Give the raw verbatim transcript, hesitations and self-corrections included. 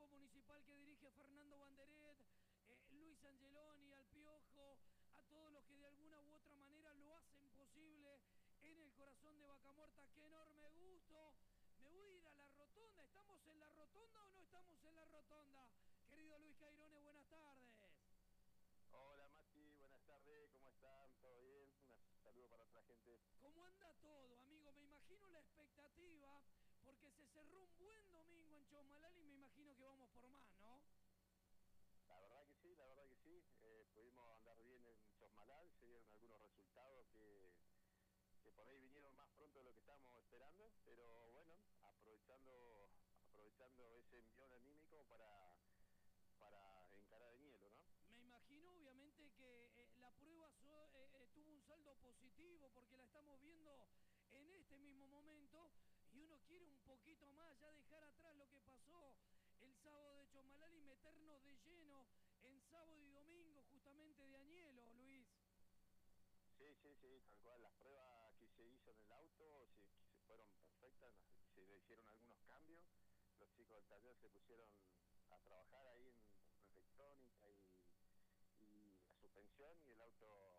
equipo municipal que dirige Fernando Banderet, eh, Luis Angeloni, al Piojo, a todos los que de alguna u otra manera lo hacen posible en el corazón de Vaca Muerta. ¡Qué enorme gusto! Me voy a ir a la rotonda. ¿Estamos en la rotonda o no estamos en la rotonda? Querido Luis Cairone, buenas tardes. Hola Mati, buenas tardes, ¿cómo están? ¿Todo bien? Un saludo para toda la gente. ¿Cómo anda todo, amigo? Me imagino la expectativa, porque se cerró un buen domingo en Chosmalal y me imagino que vamos por más, ¿no? La verdad que sí, la verdad que sí. Eh, pudimos andar bien en Chosmalal, se dieron algunos resultados que, que por ahí vinieron más pronto de lo que estábamos esperando, pero bueno, aprovechando, aprovechando ese envión anímico para... para encarar el hielo, ¿no? Me imagino obviamente que eh, la prueba so, eh, eh, tuvo un saldo positivo porque la estamos viendo en este mismo momento y uno quiere un poquito más, ya dejar atrás lo que pasó el sábado de Chosmalal y meternos de lleno en sábado y domingo justamente de Añelo, Luis. Sí, sí, sí, tal cual. Las pruebas que se hizo en el auto se, se fueron perfectas, se le hicieron algunos cambios. Los chicos del taller se pusieron a trabajar ahí en electrónica y, y la suspensión y el auto